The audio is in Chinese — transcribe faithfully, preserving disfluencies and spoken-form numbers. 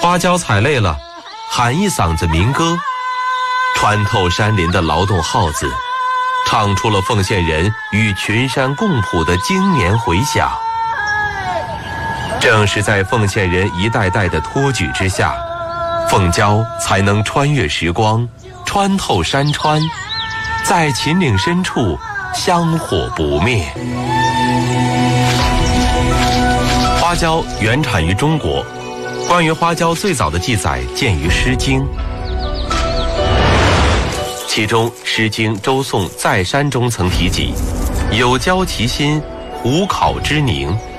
花椒采累了，喊一嗓子民歌，穿透山林的劳动号子，唱出了凤县人与群山共谱的经年回响。正是在凤县人一代代的托举之下，凤椒才能穿越时光，穿透山川，在秦岭深处香火不灭。花椒原产于中国，关于花椒最早的记载见于《诗经》，其中《诗经·周颂·在山》中曾提及：“有椒其心，虎考之宁，